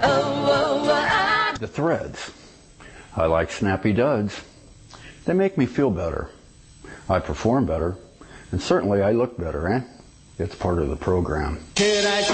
The threads. I like Snappy Duds. They make me feel better. I perform better. And certainly I look better, eh? It's part of the program.